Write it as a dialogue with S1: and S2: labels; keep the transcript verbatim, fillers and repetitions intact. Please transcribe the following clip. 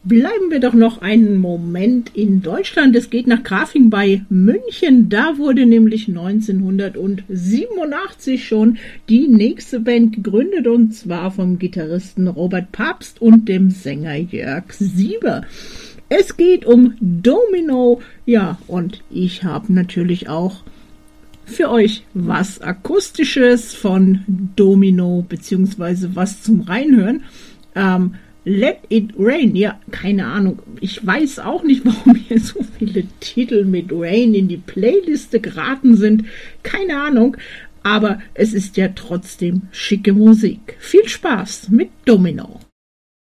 S1: Bleiben wir doch noch einen Moment in Deutschland. Es geht nach Grafing bei München. Da wurde nämlich neunzehnhundertsiebenundachtzig schon die nächste Band gegründet, und zwar vom Gitarristen Robert Pabst und dem Sänger Jörg Sieber. Es geht um Domino, ja, und ich habe natürlich auch für euch was Akustisches von Domino, beziehungsweise was zum Reinhören. Ähm, Let It Rain, ja, keine Ahnung. Ich weiß auch nicht, warum hier so viele Titel mit Rain in die Playliste geraten sind. Keine Ahnung, aber es ist ja trotzdem schicke Musik. Viel Spaß mit Domino.